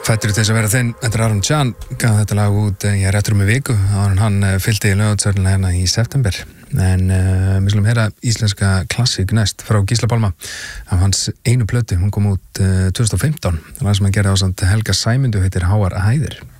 Fættur til þess að vera þinn, þetta Aron Can gaf þetta lag út, ég réttur með viku áður en hann fyllti í Laugardalshöllina hérna í september, en við skulum heyra íslenska klassík næst frá Gísla Pálma af hans einu plötu, hún kom út 2015, lag sem hann gerði ásamt Helga Sæmundu, heitir Háar hæðir.